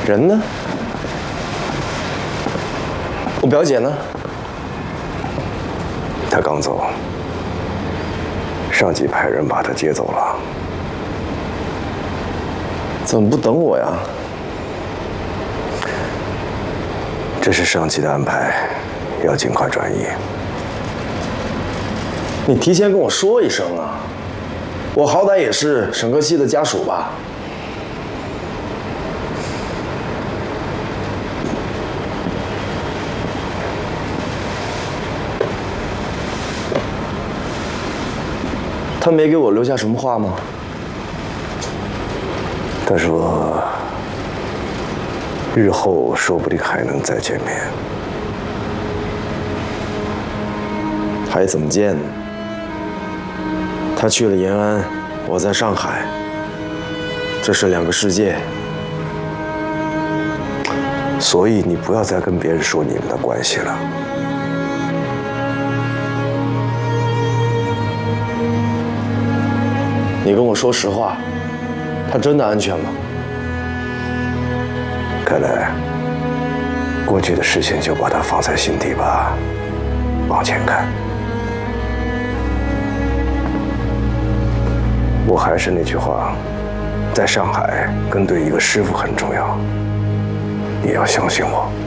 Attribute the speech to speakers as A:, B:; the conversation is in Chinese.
A: 人呢？我表姐呢？
B: 她刚走，上级派人把她接走了。
A: 怎么不等我呀？
B: 这是上级的安排，要尽快转移。
A: 你提前跟我说一声啊！我好歹也是沈克熙的家属吧？他没给我留下什么话吗？
B: 他说，日后说不定还能再见面。
A: 还怎么见呢？他去了延安，我在上海，这是两个世界。
B: 所以你不要再跟别人说你们的关系了。
A: 你跟我说实话，他真的安全吗？
B: 看来，过去的事情就把它放在心底吧，往前看。我还是那句话，在上海跟对一个师傅很重要，你要相信我。